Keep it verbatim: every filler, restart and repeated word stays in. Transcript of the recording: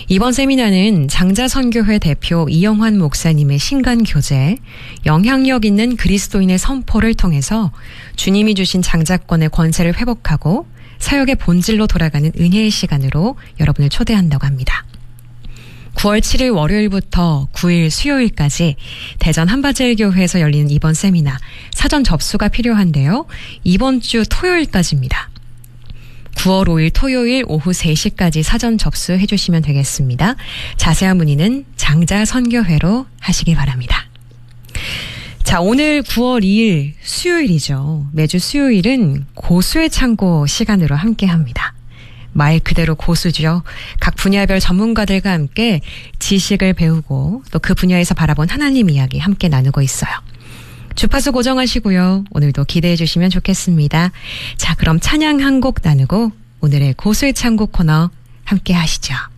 이번 세미나는 장자선교회 대표 이영환 목사님의 신간교제, 영향력 있는 그리스도인의 선포를 통해서 주님이 주신 장자권의 권세를 회복하고 사역의 본질로 돌아가는 은혜의 시간으로 여러분을 초대한다고 합니다. 구월 칠일 월요일부터 구일 수요일까지 대전 한바젤교회에서 열리는 이번 세미나 사전 접수가 필요한데요. 이번 주 토요일까지입니다. 구월 오일 토요일 오후 세 시까지 사전 접수해 주시면 되겠습니다. 자세한 문의는 장자선교회로 하시기 바랍니다. 자, 오늘 구월 이일 수요일이죠. 매주 수요일은 고수의 창고 시간으로 함께합니다. 말 그대로 고수죠. 각 분야별 전문가들과 함께 지식을 배우고 또 그 분야에서 바라본 하나님 이야기 함께 나누고 있어요. 주파수 고정하시고요. 오늘도 기대해 주시면 좋겠습니다. 자, 그럼 찬양 한 곡 나누고 오늘의 고수의 창고 코너 함께 하시죠.